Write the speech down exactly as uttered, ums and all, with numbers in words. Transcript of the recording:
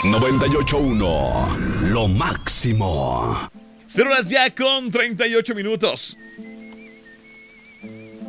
noventa y ocho punto uno, lo máximo. Cero horas ya con treinta y ocho minutos.